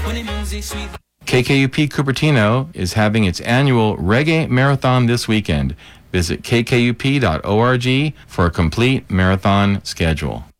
KKUP Cupertino is having its annual Reggae Marathon this weekend. Visit kkup.org for a complete marathon schedule.